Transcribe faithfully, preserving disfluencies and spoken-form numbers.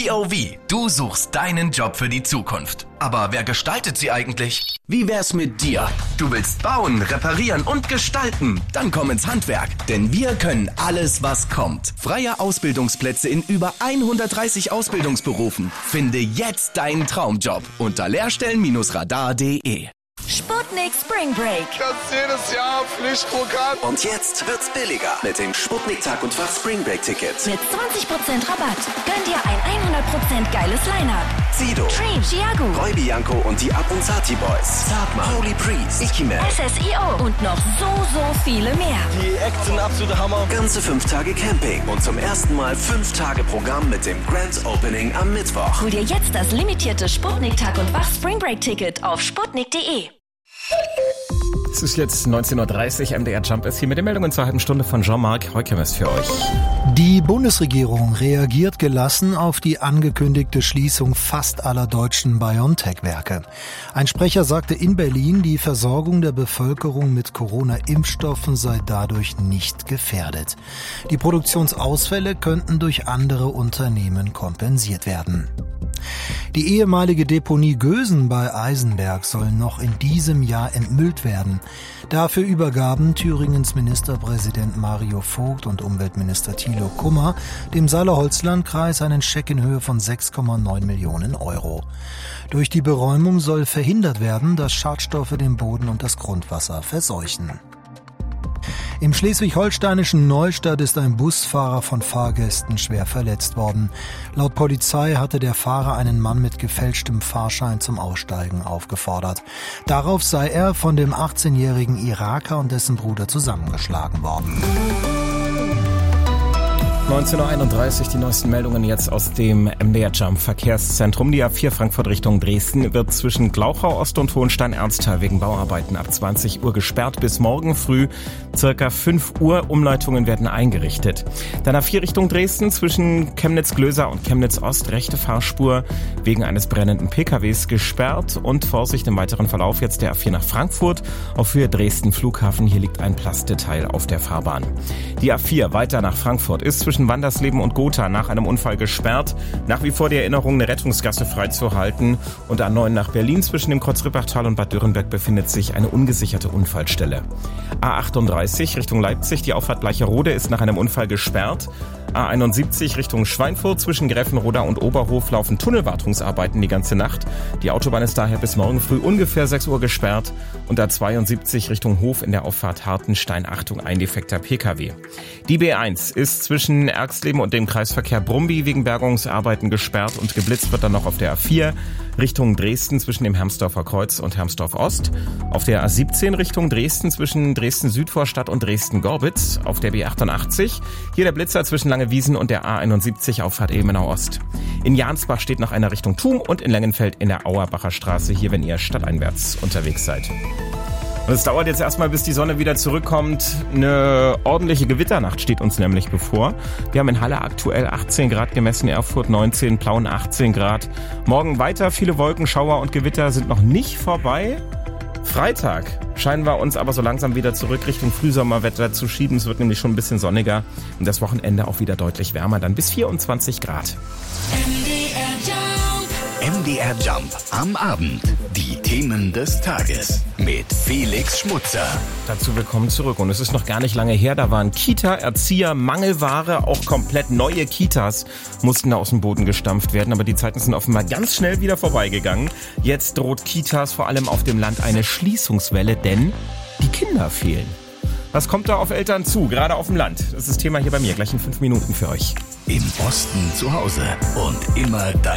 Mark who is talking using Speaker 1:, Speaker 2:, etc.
Speaker 1: P O V, du suchst deinen Job für die Zukunft. Aber wer gestaltet sie eigentlich? Wie wär's mit dir? Du willst bauen, reparieren und gestalten? Dann komm ins Handwerk, denn wir können alles, was kommt. Freie Ausbildungsplätze in über hundertdreißig Ausbildungsberufen. Finde jetzt deinen Traumjob unter lehrstellen Radar punkt de.
Speaker 2: Sputnik Spring Break.
Speaker 3: Das ist jedes Jahr Pflichtprogramm.
Speaker 4: Und jetzt wird's billiger mit dem Sputnik Tag und Fach Spring Break Ticket.
Speaker 2: Mit zwanzig Prozent Rabatt. Gönn dir ein hundert Prozent geiles Line-Up.
Speaker 4: Sido,
Speaker 2: Dream, Chiago,
Speaker 4: Roy Bianco und die Abunzati Boys. Zartmann, Holy Priest, Ikiman,
Speaker 2: S S I O und noch so, so viele mehr.
Speaker 3: Die Acts sind absolute Hammer.
Speaker 4: Ganze fünf Tage Camping und zum ersten Mal fünf Tage Programm mit dem Grand Opening am Mittwoch.
Speaker 2: Hol dir jetzt das limitierte Sputnik Tag und Wach Spring Break Ticket auf sputnik punkt de.
Speaker 5: Es ist jetzt neunzehn Uhr dreißig, M D R Jump ist hier mit den Meldungen zur halben Stunde von Jean-Marc Heukemes für euch.
Speaker 6: Die Bundesregierung reagiert gelassen auf die angekündigte Schließung fast aller deutschen BioNTech-Werke. Ein Sprecher sagte in Berlin, die Versorgung der Bevölkerung mit Corona-Impfstoffen sei dadurch nicht gefährdet. Die Produktionsausfälle könnten durch andere Unternehmen kompensiert werden. Die ehemalige Deponie Gösen bei Eisenberg soll noch in diesem Jahr entmüllt werden. Dafür übergaben Thüringens Ministerpräsident Mario Vogt und Umweltminister Thilo Kummer dem Saale-Holzland-Kreis einen Scheck in Höhe von sechs Komma neun Millionen Euro. Durch die Beräumung soll verhindert werden, dass Schadstoffe den Boden und das Grundwasser verseuchen. Im schleswig-holsteinischen Neustadt ist ein Busfahrer von Fahrgästen schwer verletzt worden. Laut Polizei hatte der Fahrer einen Mann mit gefälschtem Fahrschein zum Aussteigen aufgefordert. Darauf sei er von dem achtzehnjährigen Iraker und dessen Bruder zusammengeschlagen worden.
Speaker 5: neunzehn Uhr einunddreißig, die neuesten Meldungen jetzt aus dem M D R Jump Verkehrszentrum. Die A vier Frankfurt Richtung Dresden wird zwischen Glauchau Ost und Hohenstein-Ernsthal wegen Bauarbeiten ab zwanzig Uhr gesperrt bis morgen früh. Circa fünf Uhr Umleitungen werden eingerichtet. Dann A vier Richtung Dresden zwischen Chemnitz-Glöser und Chemnitz-Ost rechte Fahrspur wegen eines brennenden P K Ws gesperrt. Und Vorsicht im weiteren Verlauf jetzt der A vier nach Frankfurt auf Höhe Dresden Flughafen. Hier liegt ein Plastetteil auf der Fahrbahn. Die A vier weiter nach Frankfurt ist zwischen Zwischen Wandersleben und Gotha nach einem Unfall gesperrt. Nach wie vor die Erinnerung, eine Rettungsgasse freizuhalten. Und A neun nach Berlin zwischen dem Kreuz-Rippachtal und Bad Dürrenberg befindet sich eine ungesicherte Unfallstelle. A achtunddreißig Richtung Leipzig, die Auffahrt Bleicherode ist nach einem Unfall gesperrt. A einundsiebzig Richtung Schweinfurt zwischen Gräfenroda und Oberhof laufen Tunnelwartungsarbeiten die ganze Nacht. Die Autobahn ist daher bis morgen früh ungefähr sechs Uhr gesperrt. Und A zweiundsiebzig Richtung Hof in der Auffahrt Hartenstein, Achtung, ein defekter P K W. Die B eins ist zwischen Erxleben und dem Kreisverkehr Brumby wegen Bergungsarbeiten gesperrt und geblitzt wird dann noch auf der A vier Richtung Dresden zwischen dem Hermsdorfer Kreuz und Hermsdorf Ost. Auf der A siebzehn Richtung Dresden zwischen Dresden-Südvorstadt und Dresden-Gorbitz. Auf der B achtundachtzig hier der Blitzer zwischen Langewiesen und der A einundsiebzig Auffahrt Ilmenau Ost. In Jansbach steht noch einer Richtung Thum und in Lengenfeld in der Auerbacher Straße, hier wenn ihr stadteinwärts unterwegs seid. Und es dauert jetzt erstmal, bis die Sonne wieder zurückkommt. Eine ordentliche Gewitternacht steht uns nämlich bevor. Wir haben in Halle aktuell achtzehn Grad gemessen, Erfurt neunzehn, Plauen achtzehn Grad. Morgen weiter, viele Wolken, Schauer und Gewitter sind noch nicht vorbei. Freitag scheinen wir uns aber so langsam wieder zurück Richtung Frühsommerwetter zu schieben. Es wird nämlich schon ein bisschen sonniger und das Wochenende auch wieder deutlich wärmer, dann bis vierundzwanzig Grad.
Speaker 1: M D R Jump am Abend. Die Themen des Tages mit Felix Schmutzer.
Speaker 5: Dazu willkommen zurück. Und es ist noch gar nicht lange her, da waren Kita, Erzieher, Mangelware, auch komplett neue Kitas mussten da aus dem Boden gestampft werden. Aber die Zeiten sind offenbar ganz schnell wieder vorbeigegangen. Jetzt droht Kitas vor allem auf dem Land eine Schließungswelle, denn die Kinder fehlen. Was kommt da auf Eltern zu, gerade auf dem Land? Das ist das Thema hier bei mir, gleich in fünf Minuten für euch.
Speaker 1: Im Osten zu Hause und immer dein